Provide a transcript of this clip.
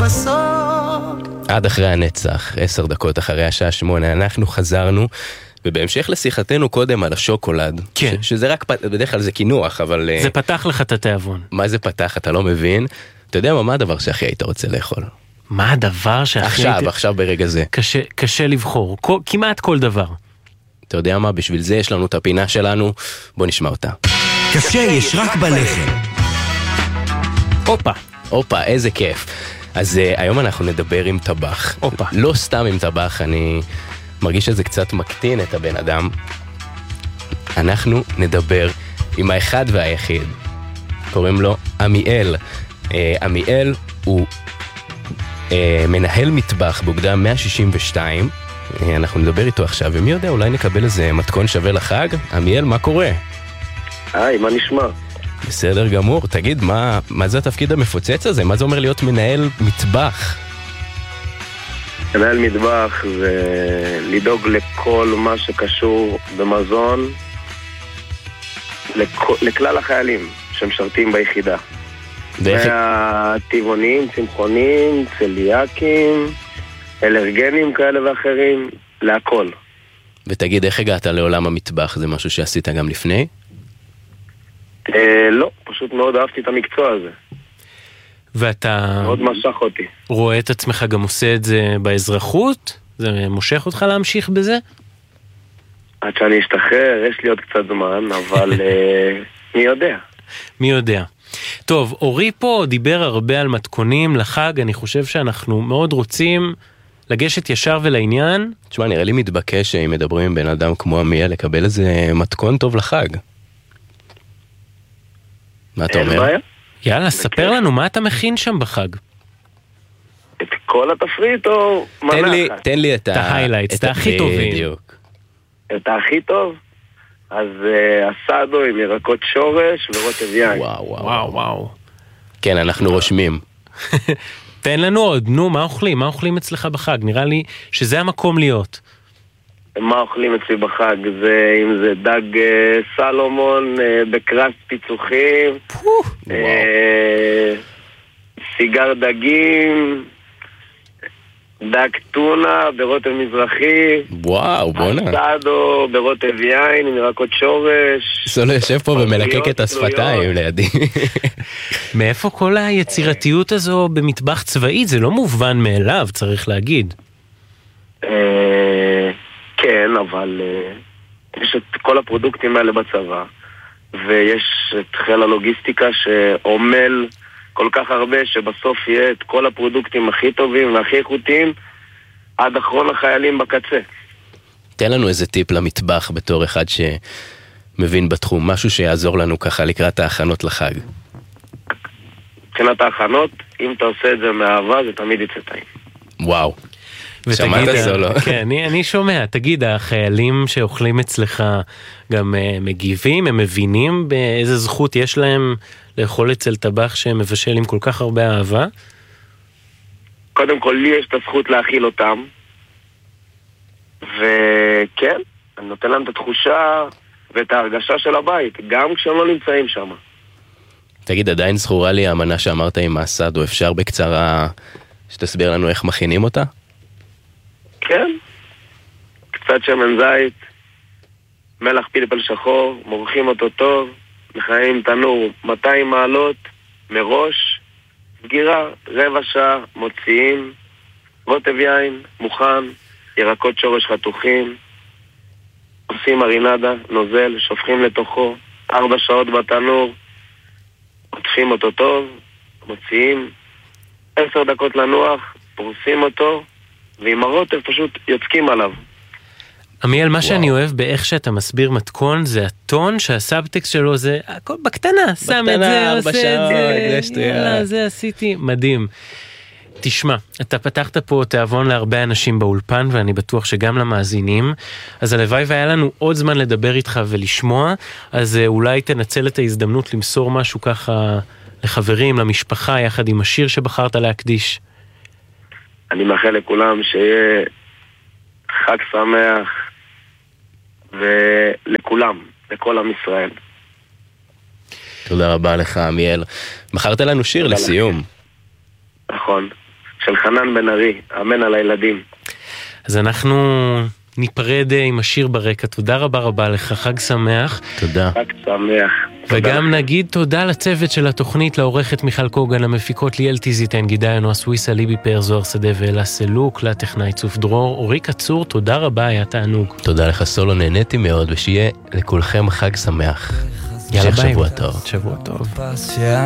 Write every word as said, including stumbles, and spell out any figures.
בסוף. עד אחרי הנצח, עשר דקות אחרי השעה שמונה, אנחנו חזרנו, ובהמשך לשיחתנו קודם על השוקולד, כן. ש- שזה רק, בדרך כלל זה כינוח, אבל... זה פתח לך את התיאבון. מה זה פתח? אתה לא מבין? אתה יודע מה, מה הדבר שהכי היית רוצה לאכול? מה הדבר שהכי... עכשיו, הייתי... עכשיו ברגע זה. קשה, קשה לבחור, כל, כמעט כל דבר. אתה יודע מה? בשביל זה יש לנו את הפינה שלנו, בוא נשמע אותה. קשה יש רק בלחם. הופה. הופה, איזה כיף. אז uh, היום אנחנו נדבר עם טבח. הופה. לא סתם עם טבח, אני מרגיש שזה קצת מקטין את הבן אדם. אנחנו נדבר עם האחד והיחיד. קוראים לו עמיאל. Uh, עמיאל הוא uh, מנהל מטבח באוגדה מאה שישים ושתיים. Uh, אנחנו נדבר איתו עכשיו, ומי יודע, אולי נקבל איזה מתכון שווה לחג? עמיאל, מה קורה? היי, מה נשמע? בסדר גמור. תגיד, מה, מה זה התפקיד המפוצץ הזה? מה זה אומר להיות מנהל מטבח? מנהל מטבח זה לדאוג לכל מה שקשור במזון לכ- לכלל החיילים שמשרתים ביחידה. ואיך... מהטבעונים, צמחונים, צליאקים, אלרגנים כאלה ואחרים, להכל. ותגיד, איך הגעת לעולם המטבח? זה משהו שעשית גם לפני? אה, לא, פשוט מאוד אהבתי את המקצוע הזה. ואתה מאוד משך אותי. רואה את עצמך גם עושה את זה באזרחות? זה מושך אותך להמשיך בזה? עד שאני אשתחרר, יש לי עוד קצת זמן, אבל אה, מי יודע. מי יודע. טוב, אורי פה דיבר הרבה על מתכונים לחג, אני חושב שאנחנו מאוד רוצים לגשת ישר ולעניין. תשמע, נראה לי מתבקש שאם מדברים עם בן אדם כמו עמיאל, לקבל איזה מתכון טוב לחג. מה אתה אין אומר? בעיה. יאללה, ספר לנו מה אתה מכין שם בחג. את כל התפריט או מנה תן לי, אחת? תן לי את את ההיילייטס, את הכי טובים. בדיוק. את הכי טוב? אז uh, אסדו עם ירקות שורש ורוטב יין. וואו, וואו. וואו, וואו. כן, אנחנו רושמים. תן לנו עוד, נו, מה אוכלים? מה אוכלים אצלך בחג? נראה לי שזה המקום להיות. מה אוכלים אצלי בחג? זה, אם זה דג uh, סלומון uh, בקרסט פיצוחים, uh, סיגר דגים, דג טונה ברוטב מזרחי, וואו, בוא'נה. אסדו ברוטב יין עם ירקות שורש. סולו יושב פה ומלקק את השפתיים לידי. מאיפה כל היצירתיות הזו במטבח צבאי? זה לא מובן מאליו, צריך להגיד. Uh, כן, אבל uh, יש את כל הפרודוקטים האלה בצבא, ויש את חיל הלוגיסטיקה שעומל כל כך הרבה שבסוף יהיה את כל הפרודוקטים הכי טובים והכי איכותיים עד אחרון החיילים בקצה. תן לנו איזה טיפ למטבח בתור אחד שמבין בתחום, משהו שיעזור לנו ככה לקראת ההכנות לחג. מבחינת ההכנות, אם אתה עושה את זה מאהבה, זה תמיד יצא טעים. וואו. ותגיד, שמעת סולו? כן, אני, אני שומע. תגיד, החיילים שאוכלים אצלך גם uh, מגיבים, הם מבינים באיזה זכות יש להם לאכול אצל טבח שהם מבשל עם כל כך הרבה אהבה? קודם כל, לי יש את הזכות להאכיל אותם, וכן, אני נותן להם את התחושה ואת ההרגשה של הבית, גם כשהם לא נמצאים שם. תגיד, עדיין זכורה לי המנה שאמרת עם האסדו, אפשר בקצרה שתסביר לנו איך מכינים אותה? כן, קצת שמן זית, מלח פלפל שחור, מורחים אותו טוב, מכינים תנור מאתיים מעלות מראש, סגירה, רבע שעה, מוציאים, רוטב יין, מוכן, ירקות שורש חתוכים, עושים מרינדה, נוזל, שופכים לתוכו, ארבע שעות בתנור, עוטפים אותו טוב, מוציאים, עשר דקות לנוח, פורסים אותו, ועם הרוטב פשוט יוצקים עליו. עמיאל, מה שאני אוהב באיך שאתה מסביר מתכון, זה הטון שהסאבטקסט שלו זה, הכל בקטנה, שם את זה, עושה את זה, יאללה, זה עשיתי, מדהים. תשמע, אתה פתחת פה תיאבון להרבה אנשים באולפן, ואני בטוח שגם למאזינים, אז הלוואי והיה לנו עוד זמן לדבר איתך ולשמוע, אז אולי תנצל את ההזדמנות למסור משהו ככה לחברים, למשפחה, יחד עם השיר שבחרת להקדיש. אני מאחל לכולם שיהיה חג שמח, ולכולם, לכל עם ישראל. תודה רבה לך, עמיאל. בחרת לנו שיר לסיום. נכון. של חנן בן ארי, אמן על הילדים. אז אנחנו ניפרד עם השיר ברקע. תודה רבה רבה לך, חג שמח. תודה. חג שמח. וגם נגיד תודה לצוות של התוכנית, לעורכת מיכל קוגן, למפיקות ליאל טיזיטן, גידי נועה סוויסה, ליבי פאר, זוהר שדה ואלה סלוק, לטכנאי צוף דרור, אוריק עצור, תודה רבה, היה תענוג. תודה לך סולו, נהניתי מאוד, ושיהיה לכולכם חג שמח. יאללה ביי. שבוע טוב. שבוע טוב.